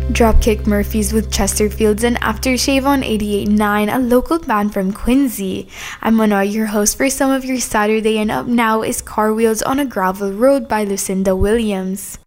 Dropkick Murphys with Chesterfields and Aftershave on 88.9, a local band from Quincy. I'm Manoy, your host for some of your Saturday, and up now is Car Wheels on a Gravel Road by Lucinda Williams.